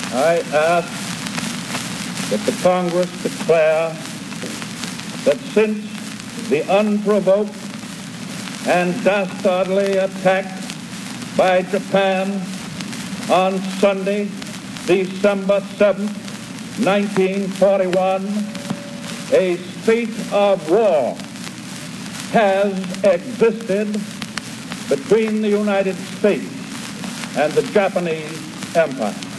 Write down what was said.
I ask that the Congress declare that since the unprovoked and dastardly attack by Japan on Sunday, December 7th, 1941, a state of war has existed between the United States and the Japanese Empire.